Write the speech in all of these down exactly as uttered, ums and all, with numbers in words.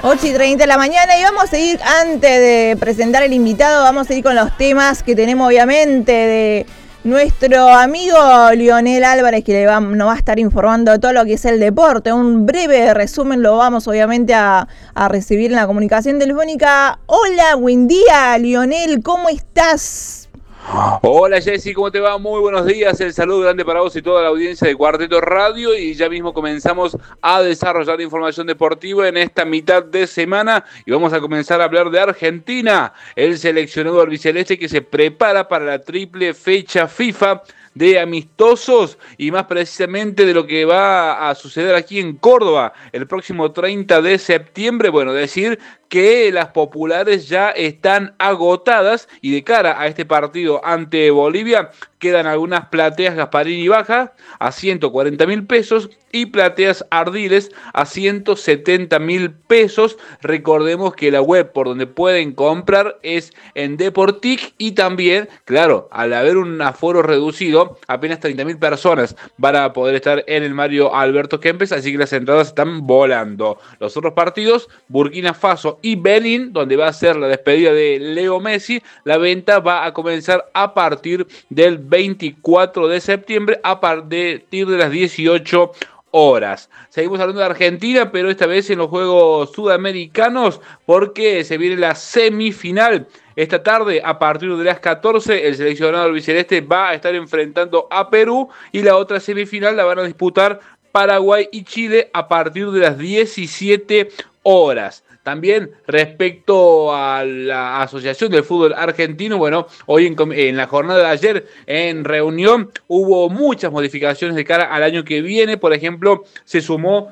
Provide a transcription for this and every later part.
ocho y treinta de la mañana y vamos a ir, antes de presentar el invitado, vamos a ir con los temas que tenemos obviamente de nuestro amigo Lionel Álvarez, que le va, nos va a estar informando de todo lo que es el deporte. Un breve resumen lo vamos obviamente a, a recibir en la comunicación telefónica. Hola, buen día Lionel, ¿cómo estás? Hola Jessy, ¿cómo te va? Muy buenos días, el saludo grande para vos y toda la audiencia de Cuarteto Radio, y ya mismo comenzamos a desarrollar información deportiva en esta mitad de semana y vamos a comenzar a hablar de Argentina, el seleccionado albiceleste que se prepara para la triple fecha FIFA de amistosos y más precisamente de lo que va a suceder aquí en Córdoba el próximo treinta de septiembre. Bueno, decir que las populares ya están agotadas y de cara a este partido ante Bolivia quedan algunas plateas Gasparini bajas a ciento cuarenta mil pesos y plateas Ardiles a ciento setenta mil pesos. Recordemos que la web por donde pueden comprar es en Deportic y también, claro, al haber un aforo reducido, apenas treinta mil personas van a poder estar en el Mario Alberto Kempes, así que las entradas están volando. Los otros partidos, Burkina Faso y Benín, donde va a ser la despedida de Leo Messi, la venta va a comenzar a partir del veinticuatro de septiembre a partir de las dieciocho horas. Seguimos hablando de Argentina, pero esta vez en los Juegos Sudamericanos, porque se viene la semifinal. Esta tarde, a partir de las catorce, el seleccionado albiceleste va a estar enfrentando a Perú y la otra semifinal la van a disputar Paraguay y Chile a partir de las diecisiete horas. También respecto a la Asociación del Fútbol Argentino, bueno, hoy en, en la jornada de ayer en reunión hubo muchas modificaciones de cara al año que viene. Por ejemplo, se sumó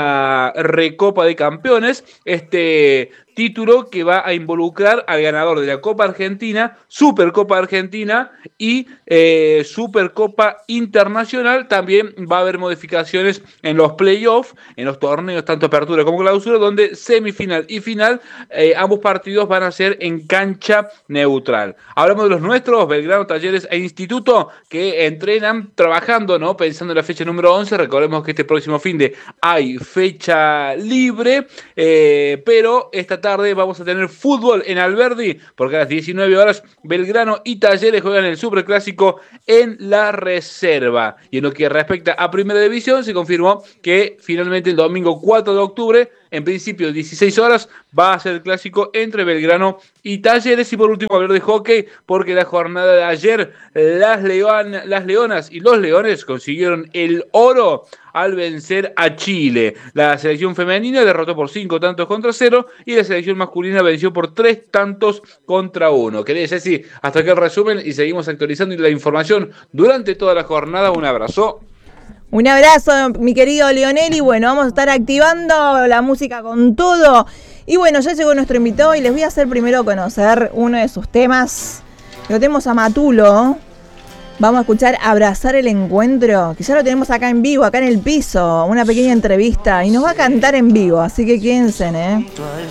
la Recopa de Campeones, este título que va a involucrar al ganador de la Copa Argentina, Supercopa Argentina y eh, Supercopa Internacional. También va a haber modificaciones en los playoffs, en los torneos tanto apertura como clausura, donde semifinal y final, eh, ambos partidos van a ser en cancha neutral. Hablamos de los nuestros, Belgrano, Talleres e Instituto, que entrenan trabajando, ¿no? Pensando en la fecha número once. Recordemos que este próximo fin de hay fecha libre, eh, pero esta tarde vamos a tener fútbol en Alberdi, porque a las diecinueve horas Belgrano y Talleres juegan el Superclásico en la reserva. Y en lo que respecta a Primera División, se confirmó que finalmente el domingo cuatro de octubre, en principio dieciséis horas, va a ser el clásico entre Belgrano y Talleres. Y por último hablar de hockey, porque la jornada de ayer las, leon, las Leonas y los Leones consiguieron el oro al vencer a Chile. La selección femenina derrotó por cinco tantos contra cero y la selección masculina venció por tres tantos contra uno. Querés decir, hasta aquí el resumen y seguimos actualizando la información durante toda la jornada. Un abrazo. Un abrazo, mi querido Lionel, y bueno, vamos a estar activando la música con todo. Y bueno, ya llegó nuestro invitado y les voy a hacer primero conocer uno de sus temas. Lo tenemos a Matulo. Vamos a escuchar Abrazar el Encuentro, que ya lo tenemos acá en vivo, acá en el piso, una pequeña entrevista, y nos va a cantar en vivo, así que quédense, ¿eh?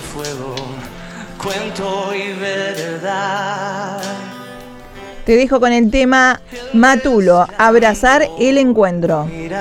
Cuento y verdad. Te dejo con el tema Matulo, Abrazar el Encuentro.